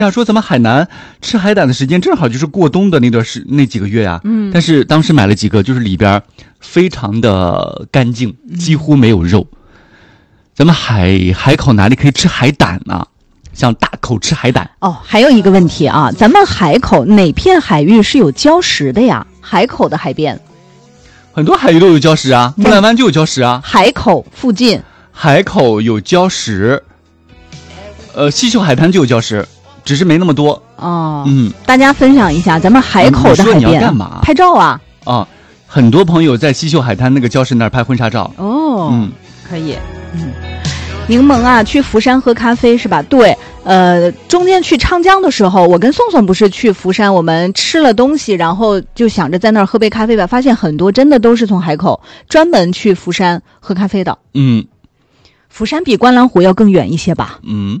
说咱们海南吃海胆的时间正好就是过冬的那几个月呀。但是当时买了几个，就是里边非常的干净，几乎没有肉。咱们海口哪里可以吃海胆呢？像大口吃海胆。 还有一个问题啊，咱们海口哪片海域是有礁石的呀？海口的海边， 很多海域都有礁石啊，木兰湾就有礁石啊。 海口附近， 海口有礁石，西秀海滩就有礁石。只是没那么多大家分享一下咱们海口的海边。 你要干嘛？ 拍照啊！ 很多朋友在西秀海滩那个礁石那儿拍婚纱照。 可以。柠檬啊，去福山喝咖啡是吧？对。中间去昌江的时候，我跟宋宋不是去福山，我们吃了东西，然后就想着在那儿喝杯咖啡吧，发现很多真的都是从海口专门去福山喝咖啡的。福山比观澜湖要更远一些吧？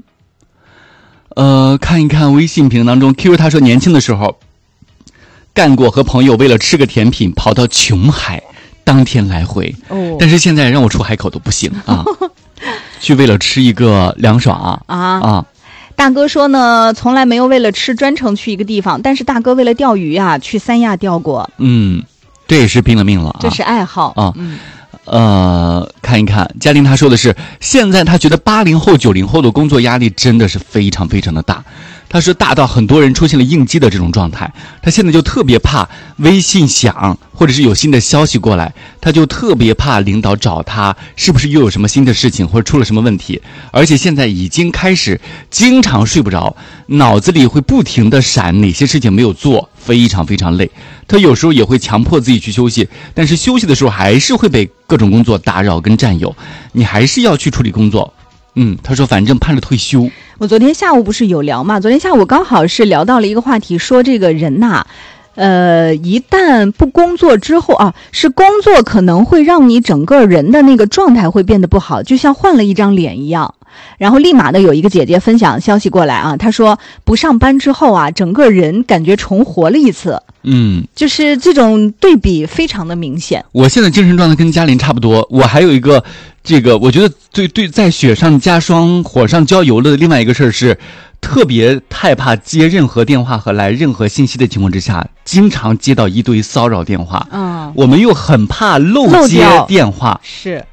看一看微信屏当中 Q 他说年轻的时候干过和朋友为了吃个甜品跑到琼海当天来回。但是现在让我出海口都不行啊。去为了吃一个凉爽啊。 大哥说呢，从来没有为了吃专程去一个地方，但是大哥为了钓鱼啊去三亚钓过。 这也是拼了命了啊， 这是爱好啊。 看一看嘉玲她说的是，现在她觉得80后90后的工作压力真的是非常非常的大。她说大到很多人出现了应激的这种状态，她现在就特别怕微信响或者是有新的消息过来，她就特别怕领导找她是不是又有什么新的事情或者出了什么问题，而且现在已经开始经常睡不着，脑子里会不停的闪哪些事情没有做，非常非常累。她有时候也会强迫自己去休息，但是休息的时候还是会被各种工作打扰跟占有，你还是要去处理工作。他说反正盼着退休。 我昨天下午不是有聊嘛，昨天下午刚好是聊到了一个话题，说这个人呐，一旦不工作之后啊，是工作可能会让你整个人的那个状态会变得不好，就像换了一张脸一样。然后立马的有一个姐姐分享消息过来啊，她说不上班之后啊，整个人感觉重活了一次。就是这种对比非常的明显。 我现在精神状态跟嘉玲差不多。我还有一个我觉得对在雪上加霜火上浇油的另外一个事儿是，特别害怕接任何电话和来任何信息的情况之下，经常接到一堆骚扰电话。我们又很怕漏接电话。 是。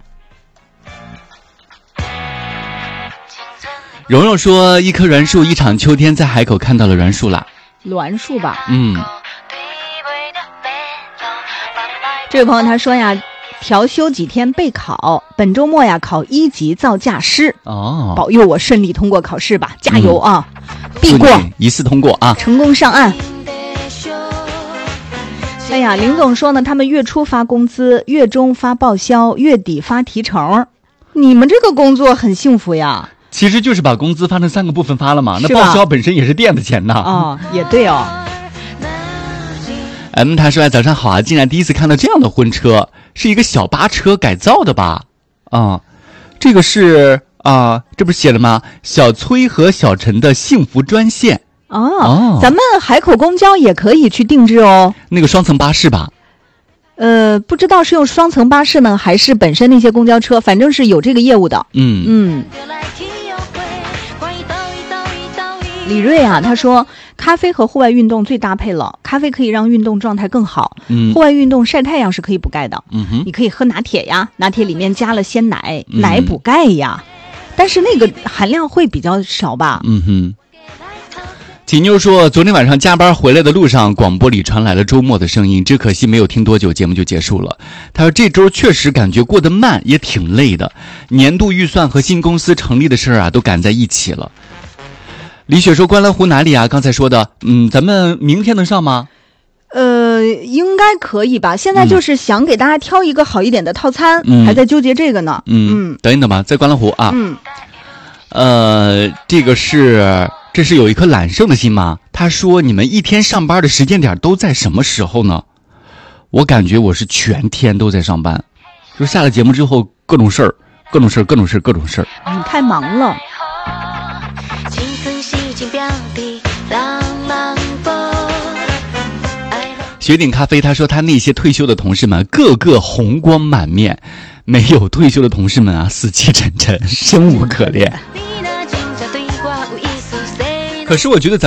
蓉蓉说一棵栾树一场秋天，在海口看到了栾树啦。 栾树吧。这位朋友他说呀，调休几天备考，本周末呀考1级造价师。保佑我顺利通过考试吧，加油啊！必过， 一次通过啊， 成功上岸。哎呀，林总说呢，他们月初发工资，月中发报销，月底发提成。你们这个工作很幸福呀。 其实就是把工资发成3个部分发了嘛，那报销本身也是垫的钱呐。 也对哦。 他说早上好啊，竟然第一次看到这样的婚车，是一个小巴车改造的吧？这个是这不是写了吗？小崔和小陈的幸福专线。 咱们海口公交也可以去定制哦。 那个双层巴士吧？ 不知道是用双层巴士呢，还是本身那些公交车，反正是有这个业务的。李瑞啊，他说咖啡和户外运动最搭配了，咖啡可以让运动状态更好，户外运动晒太阳是可以补钙的。你可以喝拿铁呀，拿铁里面加了鲜奶，奶补钙呀，但是那个含量会比较少吧。 锦妞说昨天晚上加班回来的路上，广播里传来了周末的声音，只可惜没有听多久，节目就结束了。他说这周确实感觉过得慢，也挺累的，年度预算和新公司成立的事啊都赶在一起了。李雪说观澜湖哪里啊？刚才说的咱们明天能上吗？ 应该可以吧，现在就是想给大家挑一个好一点的套餐，还在纠结这个呢。 等一等吧，在观澜湖啊。这是有一颗揽胜的心吗？他说你们一天上班的时间点都在什么时候呢？我感觉我是全天都在上班，就下了节目之后各种事儿。 你太忙了。 雪顶咖啡他说他那些退休的同事们个个红光满面，没有退休的同事们啊死气沉沉，生无可恋。 可是我觉得咱